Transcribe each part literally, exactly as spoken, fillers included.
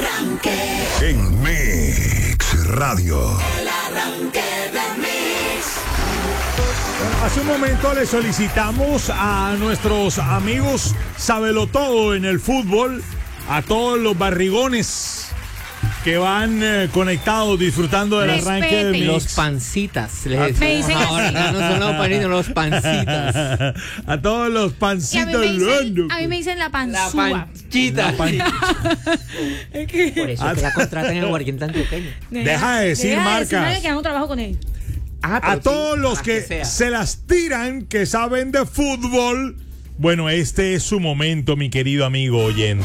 arranque. En Mix Radio. El arranque de Mix. Hace un momento le solicitamos a nuestros amigos Sabelotodo en el fútbol, a todos los barrigones que van eh, conectados disfrutando del Respete. arranque de Mix. Los pancitas. Les Me decimos dicen ahora, así. ya no son los panitos, los pancitas. A todos los Y a mí, pancitos. me dicen, locos. a mí me dicen la La panzúa. panchita. La pan- Por eso es que la contratan en Guardián Antioqueño. Deja de decir Deja de marcas. marca que hago trabajo con él. Ah, A pero sí, todos los las que, sea. se las tiran, que saben de fútbol, bueno, este es su momento, mi querido amigo oyente.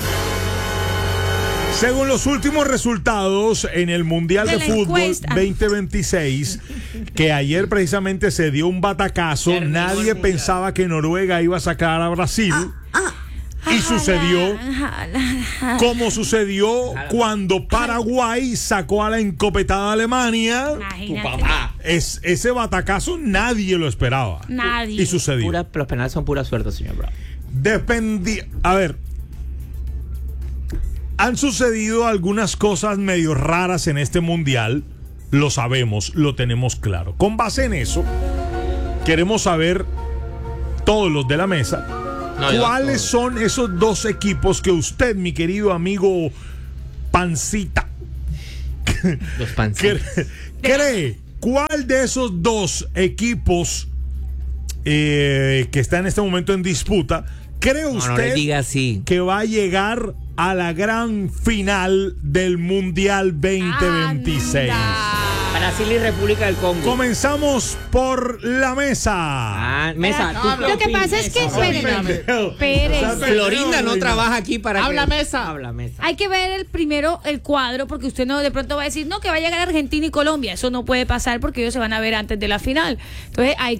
Según los últimos resultados en el Mundial De de, la Fútbol encuesta. veinte veintiséis, que ayer precisamente se dio un batacazo, Terminó el nadie Mundial. pensaba que Noruega iba a sacar a Brasil. Y sucedió como sucedió cuando Paraguay sacó a la encopetada Alemania. Tu Imagínate. papá. Es, ese batacazo nadie lo esperaba. Nadie. Y sucedió. Pura, los penales son pura suerte, señor Bravo. Dependía. A ver. Han sucedido algunas cosas medio raras en este mundial. Lo sabemos, lo tenemos claro. Con base en eso, queremos saber, todos los de la mesa, No, yo cuáles todos. son esos dos equipos que usted, mi querido amigo Pancita, Los pancitas. cree, cree cuál de esos dos equipos eh, que está en este momento en disputa, cree No, usted no le diga así. que va a llegar a la gran final del Mundial veinte veintiséis. Anda. Brasil y República del Congo. Comenzamos por la mesa. Ah, mesa. Espera, tú Lo que opinas. pasa es que, espérenme, Pendejo. espérense. Florinda no trabaja aquí para Habla que- mesa. Habla mesa. Hay que ver el primero el cuadro, porque usted no de pronto va a decir no que va a llegar Argentina y Colombia. Eso no puede pasar porque ellos se van a ver antes de la final. Entonces hay